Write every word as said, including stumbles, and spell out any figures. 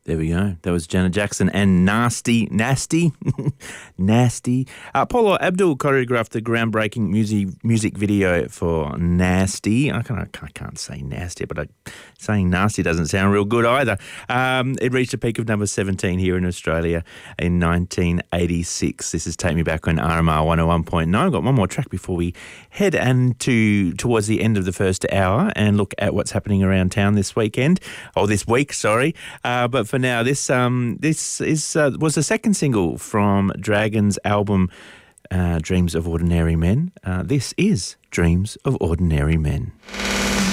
There we go. That was Janet Jackson and Nasty, Nasty, Nasty. Uh, Paula Abdul choreographed the groundbreaking music music video for Nasty. I can't, I can't say nasty, but I, saying nasty doesn't sound real good either. Um, it reached a peak of number seventeen here in Australia in nineteen eighty-six. This is Take Me Back on R M R one oh one point nine. I've got one more track before we head and to towards the end of the first hour and look at what's happening around town this weekend, or this week, sorry. Uh, but for now, this um, this is uh, was the second single from Dragon's album, uh, Dreams of Ordinary Men. Uh, this is Dreams of Ordinary Men.